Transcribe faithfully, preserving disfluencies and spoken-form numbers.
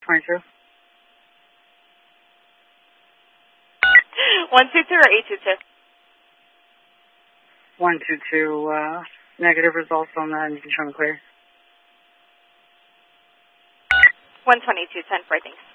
twenty-two. one two two or eight two two? one two two, uh, negative results on that, and you can show me clear. one twenty-two, ten four, thanks.